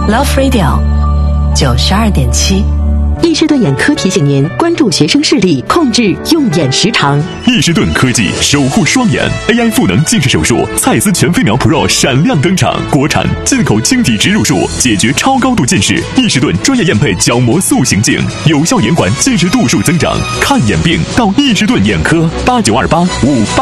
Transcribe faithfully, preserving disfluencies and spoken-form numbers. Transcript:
Love Radio 九十二点七。 易士顿眼科提醒您关注学生视力，控制用眼时长。 易士顿科技守护双眼 A I 赋能近视手术，蔡司全飞秒 Pro 闪亮登场，国产进口晶体植入术，解决超高度近视。易士顿专业验配角膜塑形镜，有效延缓近视度数增长。看眼病到易士顿眼科，八九二八五八。